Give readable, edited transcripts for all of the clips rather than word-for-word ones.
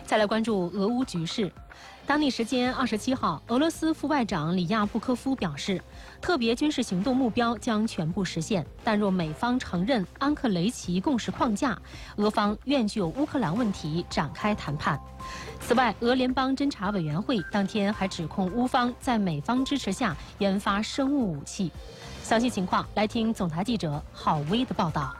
再来关注俄乌局势。当地时间27号，俄罗斯副外长里亚布科夫表示，特别军事行动目标将全部实现，但若美方承认安克雷奇共识框架，俄方愿就乌克兰问题展开谈判。此外，俄联邦侦察委员会当天还指控乌方在美方支持下研发生物武器。详细情况来听总台记者郝威的报道。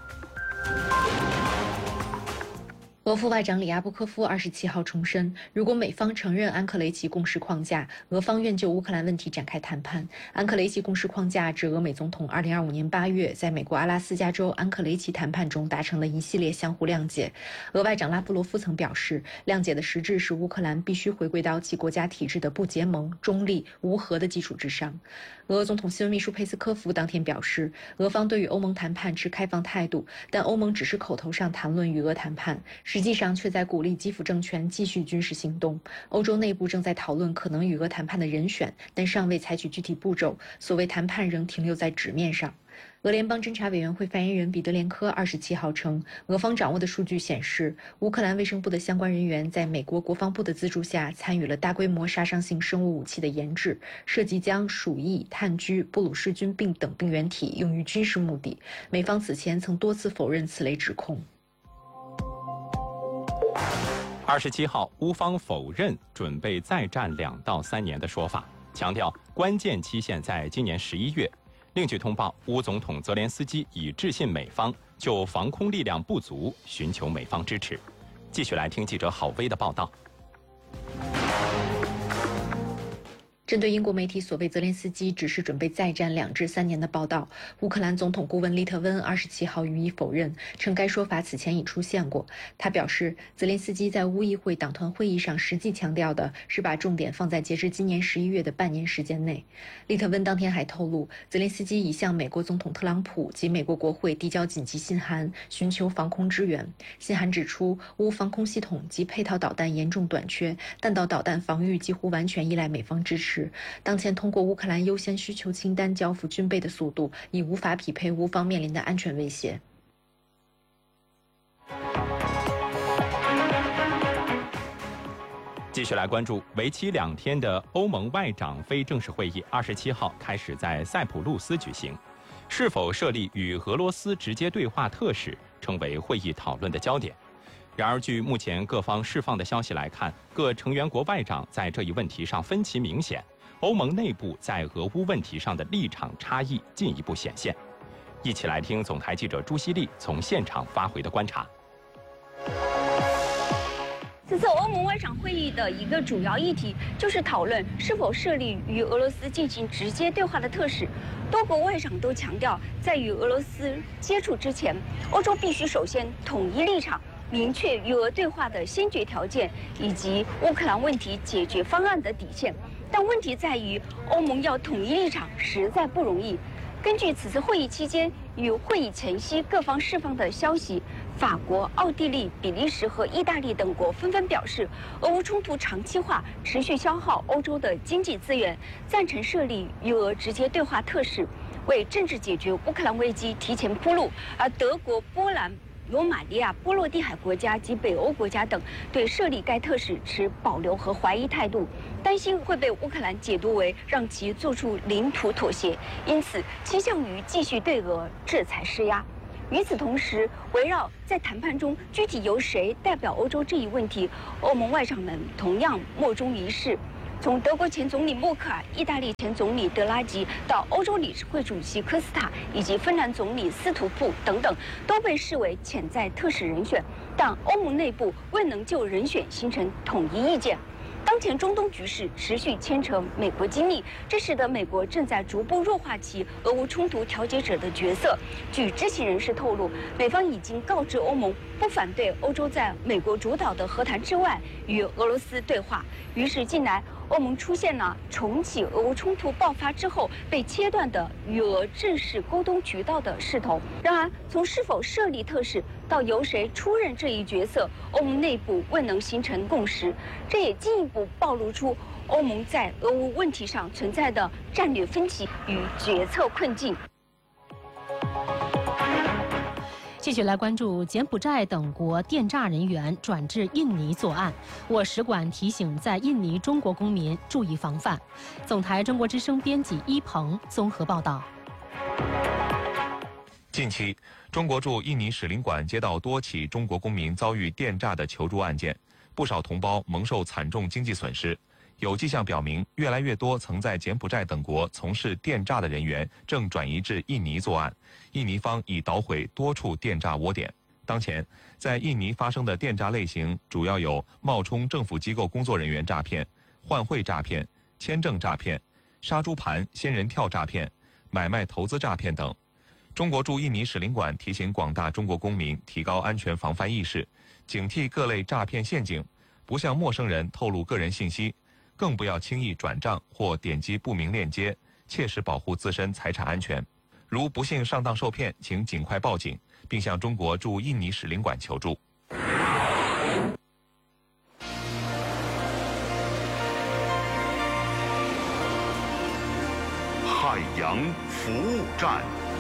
俄副外长里亚布科夫27号重申，如果美方承认安克雷奇共识框架，俄方愿就乌克兰问题展开谈判。安克雷奇共识框架指俄美总统2025年8月在美国阿拉斯加州安克雷奇谈判中达成的一系列相互谅解。俄外长拉夫罗夫曾表示，谅解的实质是乌克兰必须回归到其国家体制的不结盟、中立、无核的基础之上。俄总统新闻秘书佩斯科夫当天表示，俄方对与欧盟谈判持开放态度，但欧盟只是口头上谈论与俄谈判，实际上却在鼓励基辅政权继续军事行动。欧洲内部正在讨论可能与俄谈判的人选，但尚未采取具体步骤，所谓谈判仍停留在纸面上。俄联邦侦察委员会发言人彼得连科27号称，俄方掌握的数据显示，乌克兰卫生部的相关人员在美国国防部的资助下参与了大规模杀伤性生物武器的研制，涉及将鼠疫、炭疽、布鲁氏菌病等病原体用于军事目的。美方此前曾多次否认此类指控。 27号，乌方否认准备再战2到3年的说法，强调关键期限在今年11月。另据通报，乌总统泽连斯基已致信美方，就防空力量不足寻求美方支持。继续来听记者郝威的报道。 针对英国媒体所谓泽连斯基只是准备再战2至3年的报道，乌克兰总统顾问利特温27号予以否认，称该说法此前已出现过。他表示，泽连斯基在乌议会党团会议上实际强调的是把重点放在截至今年11月的半年时间内。利特温当天还透露，泽连斯基已向美国总统特朗普及美国国会递交紧急信函，寻求防空支援。信函指出，乌防空系统及配套导弹严重短缺，弹道导弹防御几乎完全依赖美方支持。当前通过乌克兰优先需求清单交付军备的速度已无法匹配乌方面临的安全威胁。 继续来关注为期2天的欧盟外长非正式会议，27号开始在塞浦路斯举行。是否设立与俄罗斯直接对话特使，成为会议讨论的焦点。然而，据目前各方释放的消息来看，各成员国外长在这一问题上分歧明显，欧盟内部在俄乌问题上的立场差异进一步显现。一起来听总台记者朱希丽从现场发回的观察。 此次欧盟外长会议的一个主要议题就是讨论是否设立与俄罗斯进行直接对话的特使。多国外长都强调，在与俄罗斯接触之前，欧洲必须首先统一立场，明确与俄对话的先决条件以及乌克兰问题解决方案的底线。但问题在于，欧盟要统一立场实在不容易。根据此次会议期间与会议前夕各方释放的消息，法国、奥地利、比利时和意大利等国纷纷表示，俄乌冲突长期化持续消耗欧洲的经济资源，赞成设立与俄直接对话特使，为政治解决乌克兰危机提前铺路。而德国、波兰、罗马尼亚、波罗的海国家及北欧国家等对设立该特使持保留和怀疑态度，担心会被乌克兰解读为让其做出领土妥协，因此倾向于继续对俄制裁施压。与此同时，围绕在谈判中具体由谁代表欧洲这一问题，欧盟外长们同样莫衷一是。从德国前总理默克尔、意大利前总理德拉吉到欧洲理事会主席科斯塔以及芬兰总理斯图普等等，都被视为潜在特使人选，但欧盟内部未能就人选形成统一意见。当前中东局势持续牵扯美国精力，这使得美国正在逐步弱化其俄乌冲突调解者的角色。据知情人士透露，美方已经告知欧盟不反对欧洲在美国主导的和谈之外与俄罗斯对话。于是近来欧盟出现了重启俄乌冲突爆发之后被切断的与俄正式沟通渠道的势头。然而，从是否设立特使到由谁出任这一角色，欧盟内部未能形成共识，这也进一步暴露出欧盟在俄乌问题上存在的战略分歧与决策困境。 继续来关注柬埔寨等国电诈人员转至印尼作案，我使馆提醒在印尼中国公民注意防范。总台中国之声编辑一鹏综合报道。 近期，中国驻印尼使领馆接到多起中国公民遭遇电诈的求助案件，不少同胞蒙受惨重经济损失。有迹象表明，越来越多曾在柬埔寨等国从事电诈的人员正转移至印尼作案，印尼方已捣毁多处电诈窝点。当前，在印尼发生的电诈类型主要有冒充政府机构工作人员诈骗、换汇诈骗、签证诈骗、杀猪盘、仙人跳诈骗、买卖投资诈骗等。中国驻印尼使领馆提醒广大中国公民提高安全防范意识，警惕各类诈骗陷阱，不向陌生人透露个人信息，更不要轻易转账或点击不明链接，切实保护自身财产安全。如不幸上当受骗，请尽快报警，并向中国驻印尼使领馆求助。 海洋服务站，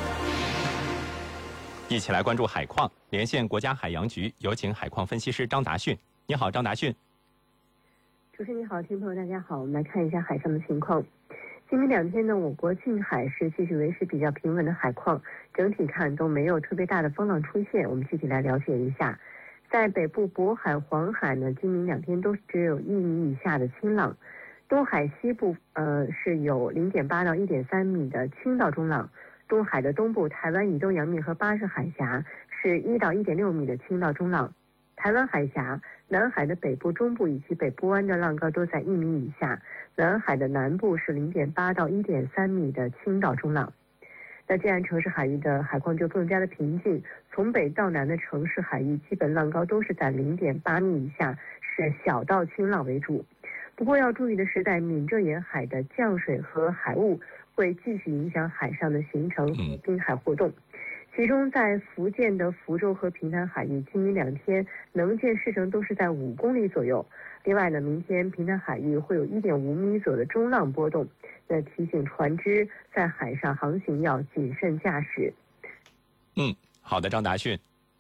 一起来关注海况，连线国家海洋局，有请海况分析师张达训。你好，张达训。 主持人你好，听众朋友大家好，我们来看一下海上的情况。今明两天呢，我国近海是继续维持比较平稳的海况，整体看都没有特别大的风浪出现。我们具体来了解一下，在北部渤海、黄海呢，今明两天都只有1米以下的清浪，东海西部是有0.8到1.3米的轻到中浪，东海的东部、台湾以东洋面和巴士海峡是1到1.6米的轻到中浪，台湾海峡、南海的北部、中部以及北部湾的浪高都在1米以下，南海的南部是0.8到1.3米的轻到中浪。那这样城市海域的海况就更加的平静，从北到南的城市海域基本浪高都是在0.8米以下，是小到轻浪为主。不过要注意的是，在闽浙沿海的降水和海雾会继续影响海上的行程和滨海活动。其中在福建的福州和平潭海域，今明两天能见视程都是在5公里左右。另外呢，明天平潭海域会有1.5米左右的中浪波动，那提醒船只在海上航行要谨慎驾驶。 好的，张达训。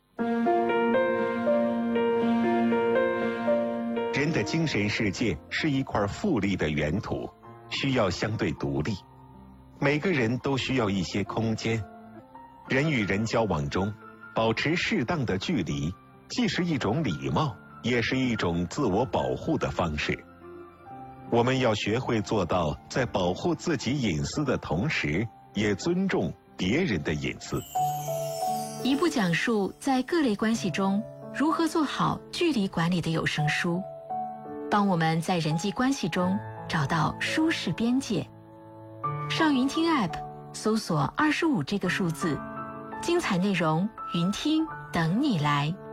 人的精神世界是一块富丽的圆土，需要相对独立。每个人都需要一些空间。人与人交往中，保持适当的距离，既是一种礼貌，也是一种自我保护的方式。我们要学会做到在保护自己隐私的同时，也尊重别人的隐私。 一部讲述在各类关系中如何做好距离管理的有声书，帮我们在人际关系中找到舒适边界。上云听 App 搜索25这个数字，精彩内容云听等你来。